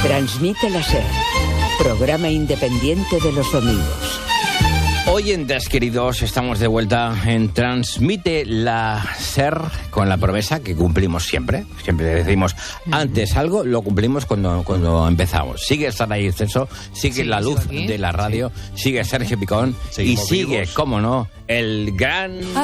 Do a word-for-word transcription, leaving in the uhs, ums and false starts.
Transmite la SER, programa independiente de los domingos. Oyentes queridos, estamos de vuelta en Transmite la SER con la promesa que cumplimos siempre. Siempre decimos antes algo, lo cumplimos cuando, cuando empezamos. Sigue Saray Ceso, sigue sí, la luz de la radio, sí. Sigue Sergio Picón. Seguimos y sigue, vivos. Cómo no, el gran...